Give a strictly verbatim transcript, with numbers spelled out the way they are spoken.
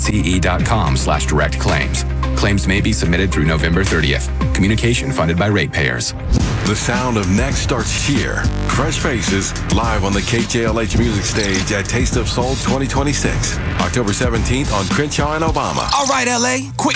ce.com slash direct claims. Claims may be submitted through November thirtieth. Communication funded by ratepayers. The sound of next starts here. Fresh Faces, live on the K J L H Music Stage at Taste of Soul twenty twenty-six. October seventeenth on Crenshaw and Obama. All right, L A, quick